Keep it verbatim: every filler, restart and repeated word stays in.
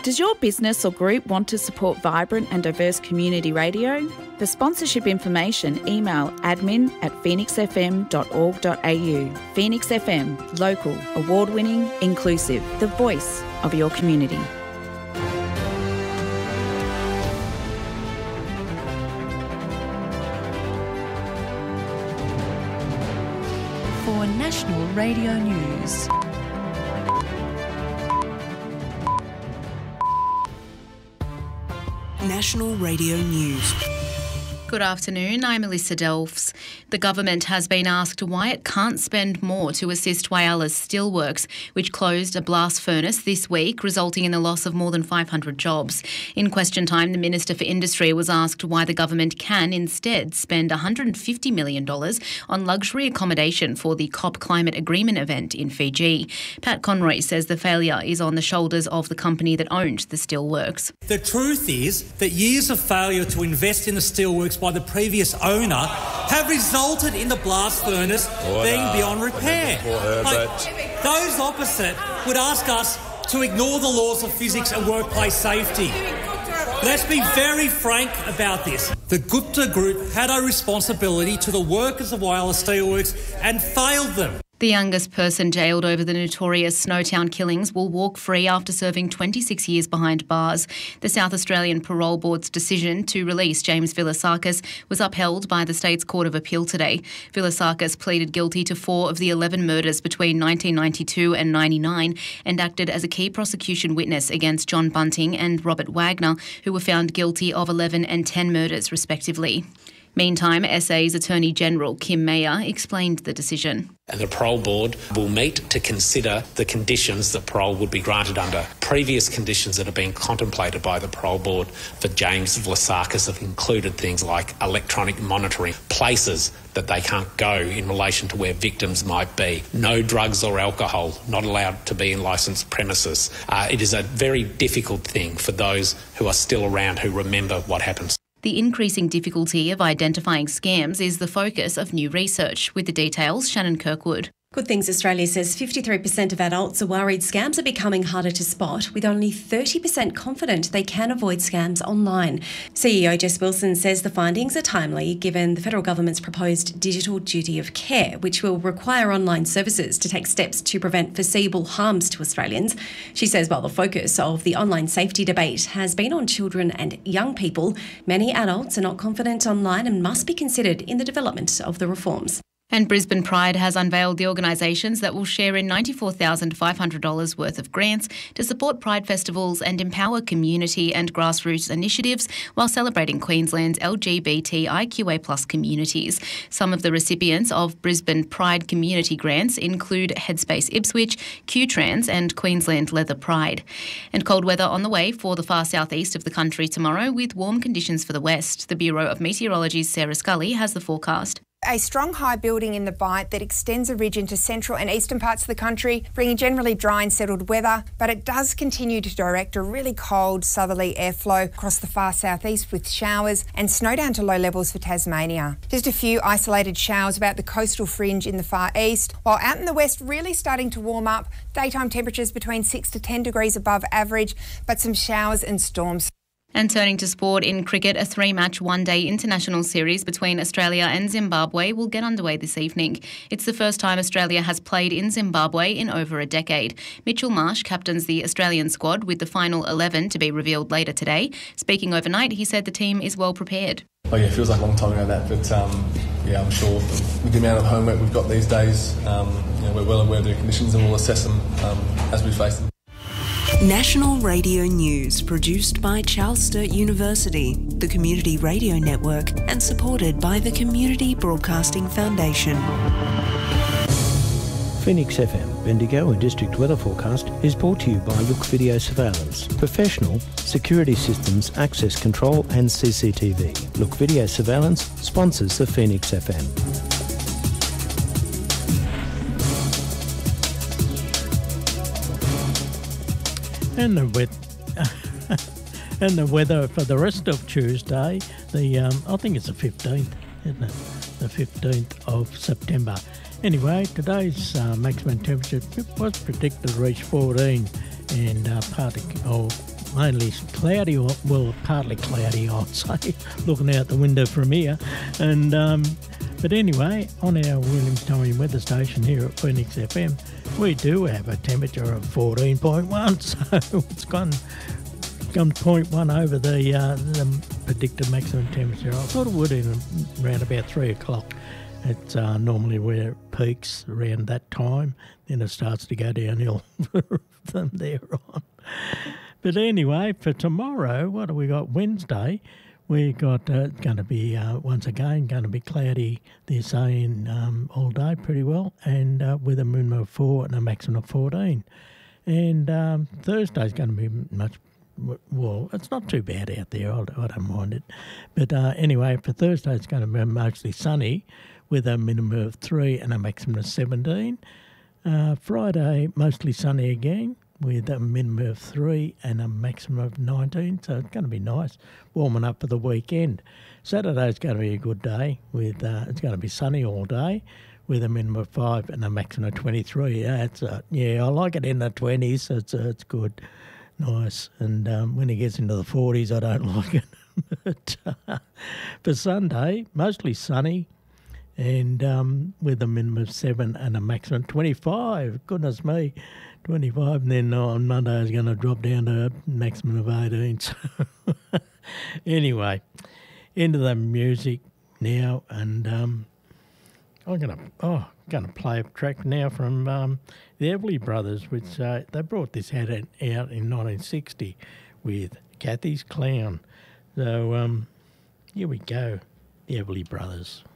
Does your business or group want to support vibrant and diverse community radio? For sponsorship information, email admin at phoenix f m dot org dot a u. Phoenix F M, local, award-winning, inclusive, the voice of your community. For National Radio News. National Radio News. Good afternoon, I'm Alyssa Delphs. The government has been asked why it can't spend more to assist Whyala's Steelworks, which closed a blast furnace this week, resulting in the loss of more than five hundred jobs. In question time, the Minister for Industry was asked why the government can instead spend one hundred fifty million dollars on luxury accommodation for the COP Climate Agreement event in Fiji. Pat Conroy says the failure is on the shoulders of the company that owned the steelworks. The truth is that years of failure to invest in the steelworks by the previous owner have resulted in the blast furnace Order. being beyond repair. Like, those opposite would ask us to ignore the laws of physics and workplace safety. Let's be very frank about this. The Gupta Group had a responsibility to the workers of Whyalla Steelworks and failed them. The youngest person jailed over the notorious Snowtown killings will walk free after serving twenty-six years behind bars. The South Australian Parole Board's decision to release James Villasakis was upheld by the State's Court of Appeal today. Villasakis pleaded guilty to four of the eleven murders between nineteen ninety-two and ninety-nine and acted as a key prosecution witness against John Bunting and Robert Wagner, who were found guilty of eleven and ten murders respectively. Meantime, S A's Attorney General Kim Mayer explained the decision. And the parole board will meet to consider the conditions that parole would be granted under. Previous conditions that have been contemplated by the parole board for James Villasakis have included things like electronic monitoring, places that they can't go in relation to where victims might be, no drugs or alcohol, not allowed to be in licensed premises. Uh, it is a very difficult thing for those who are still around who remember what happens. The increasing difficulty of identifying scams is the focus of new research. With the details, Shannon Kirkwood. Good Things Australia says fifty-three percent of adults are worried scams are becoming harder to spot, with only thirty percent confident they can avoid scams online. C E O Jess Wilson says the findings are timely given the federal government's proposed digital duty of care, which will require online services to take steps to prevent foreseeable harms to Australians. She says while the focus of the online safety debate has been on children and young people, many adults are not confident online and must be considered in the development of the reforms. And Brisbane Pride has unveiled the organisations that will share in ninety-four thousand five hundred dollars worth of grants to support Pride festivals and empower community and grassroots initiatives while celebrating Queensland's L G B T I Q A plus communities. Some of the recipients of Brisbane Pride community grants include Headspace Ipswich, Q-Trans and Queensland Leather Pride. And cold weather on the way for the far southeast of the country tomorrow, with warm conditions for the west. The Bureau of Meteorology's Sarah Scully has the forecast. A strong high building in the Bight that extends a ridge into central and eastern parts of the country, bringing generally dry and settled weather, but it does continue to direct a really cold southerly airflow across the far southeast with showers and snow down to low levels for Tasmania. Just a few isolated showers about the coastal fringe in the far east, while out in the west really starting to warm up, daytime temperatures between six to ten degrees above average, but some showers and storms. And turning to sport, in cricket, a three-match one-day international series between Australia and Zimbabwe will get underway this evening. It's the first time Australia has played in Zimbabwe in over a decade. Mitchell Marsh captains the Australian squad, with the final eleven to be revealed later today. Speaking overnight, he said the team is well prepared. Oh yeah, it feels like a long time ago that, but um, yeah, I'm sure with the amount of homework we've got these days, um, you know, we're well aware of the conditions and we'll assess them um, as we face them. National Radio News, produced by Charles Sturt University, the Community Radio Network, and supported by the Community Broadcasting Foundation. Phoenix F M, Bendigo and District Weather Forecast is brought to you by Look Video Surveillance. Professional security systems, access control and C C T V. Look Video Surveillance sponsors the Phoenix F M. And the, we- and the weather for the rest of Tuesday, the um, I think it's the fifteenth, isn't it? The fifteenth of September. Anyway, today's uh, maximum temperature was predicted to reach fourteen and uh, part of, oh, mainly cloudy, or well, partly cloudy, I'd say, looking out the window from here. And um, but anyway, on our Williamstown weather station here at Phoenix F M, we do have a temperature of fourteen point one, so it's gone gone zero point one over the, uh, the predicted maximum temperature. I thought it would in around about three o'clock. It's uh, normally where it peaks around that time, then it starts to go downhill from there on. But anyway, for tomorrow, what have we got? Wednesday, we got uh, going to be uh, once again going to be cloudy. They're saying um, all day pretty well, and uh, with a minimum of four and a maximum of fourteen. And um, Thursday's going to be much. Well, it's not too bad out there. I don't mind it. But uh, anyway, for Thursday, it's going to be mostly sunny with a minimum of three and a maximum of seventeen. Uh, Friday, mostly sunny again with a minimum of three and a maximum of nineteen. So it's going to be nice, warming up for the weekend. Saturday's going to be a good day. With uh, It's going to be sunny all day with a minimum of five and a maximum of twenty-three. Yeah, it's, uh, yeah I like it in the twenties. So it's, uh, it's good. Nice, and um, when it gets into the forties, I don't like it. But uh, for Sunday, mostly sunny, and um, with a minimum of seven and a maximum of twenty-five. Goodness me, twenty-five, and then on Monday it's going to drop down to a maximum of eighteen. So anyway, into the music now, and um, I'm going to oh, going to play a track now from um, the Everly Brothers, which uh, they brought this out, out in nineteen sixty with Kathy's Clown. So um, here we go, the Everly Brothers.